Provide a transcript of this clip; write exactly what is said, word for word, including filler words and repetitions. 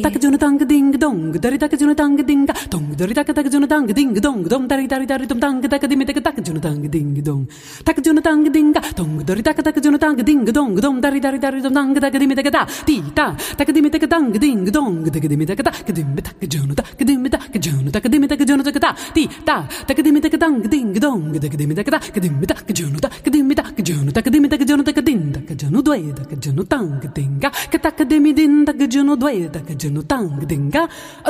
tak junu tang ding dong dari tak junu tang ding dong dari tak tak junu tang ding dong dom dari dari dari dom tang tak dim tak tak junu tang ding dong tak junu tang ding dong dari tak tak junu tang ding dong dom dari dari dari dom tang tak dim tak ta ti ta tak dim tak tang ding dong tak dim tak ta dim tak junu tak dim tak junu tak dim tak junu tak ta ti ta tak dim tak tang ding dong tak dim tak ta dim tak junu tak dim tak junu tak dim tak junu tak din tak junu due tak junu tang ding ka tak dim din tak junu due tak junu tang ding